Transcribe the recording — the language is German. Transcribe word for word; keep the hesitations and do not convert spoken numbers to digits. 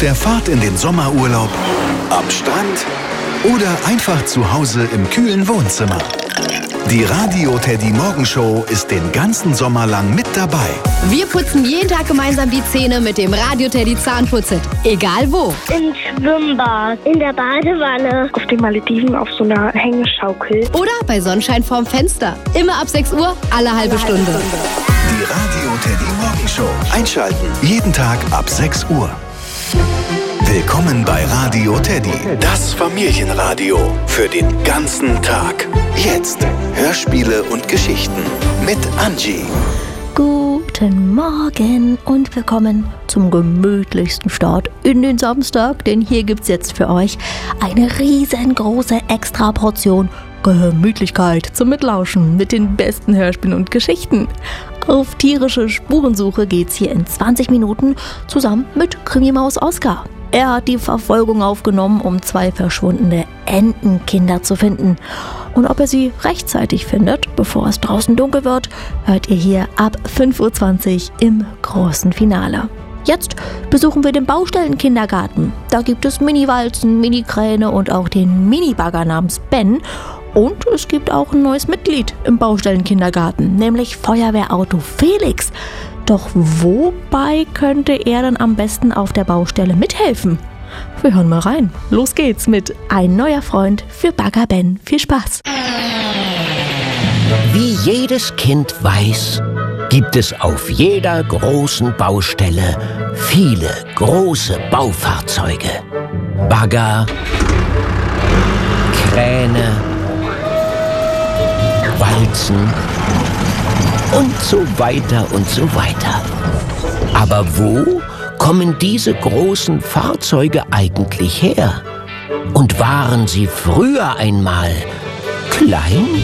der Fahrt in den Sommerurlaub, am Strand oder einfach zu Hause im kühlen Wohnzimmer. Die Radio Teddy Morgenshow ist den ganzen Sommer lang mit dabei. Wir putzen jeden Tag gemeinsam die Zähne mit dem Radio Teddy Zahnputzet. Egal wo. Im Schwimmbad, in der Badewanne, auf den Malediven auf so einer Hängeschaukel. Oder bei Sonnenschein vorm Fenster. Immer ab sechs Uhr, alle halbe Stunde. Die Radio Teddy Morgenshow. Einschalten. Jeden Tag ab sechs Uhr. Willkommen bei Radio Teddy, das Familienradio für den ganzen Tag. Jetzt Hörspiele und Geschichten mit Angie. Guten Morgen und willkommen zum gemütlichsten Start in den Samstag, denn hier gibt's jetzt für euch eine riesengroße Extraportion Gemütlichkeit zum Mitlauschen mit den besten Hörspielen und Geschichten. Auf tierische Spurensuche geht's hier in zwanzig Minuten zusammen mit Krimimaus Oskar. Er hat die Verfolgung aufgenommen, um zwei verschwundene Entenkinder zu finden. Und ob er sie rechtzeitig findet, bevor es draußen dunkel wird, hört ihr hier ab fünf Uhr zwanzig im großen Finale. Jetzt besuchen wir den Baustellenkindergarten. Da gibt es Mini-Walzen, Mini-Kräne und auch den Mini-Bagger namens Ben. Und es gibt auch ein neues Mitglied im Baustellenkindergarten, nämlich Feuerwehrauto Felix. Doch wobei könnte er dann am besten auf der Baustelle mithelfen? Wir hören mal rein. Los geht's mit Ein neuer Freund für Bagger Ben. Viel Spaß! Wie jedes Kind weiß, gibt es auf jeder großen Baustelle viele große Baufahrzeuge. Bagger, Kräne, Walzen und so weiter und so weiter. Aber wo kommen diese großen Fahrzeuge eigentlich her? Und waren sie früher einmal klein?